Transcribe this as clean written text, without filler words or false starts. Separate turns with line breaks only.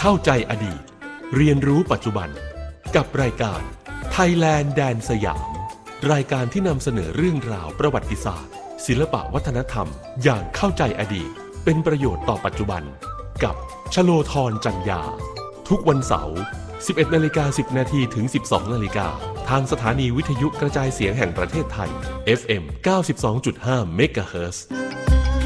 เข้าใจอดีตเรียนรู้ปัจจุบันกับรายการ Thailand แดนสยามรายการที่นำเสนอเรื่องราวประวัติศาสตร์ศิลปวัฒนธรรมอย่างเข้าใจอดีตเป็นประโยชน์ต่อปัจจุบันกับชโลธรจันยาทุกวันเสาร์ 11:10 น.ถึง 12:00 น.ทางสถานีวิทยุกระจายเสียงแห่งประเทศไทย FM 92.5 เมกะเฮิรตซ์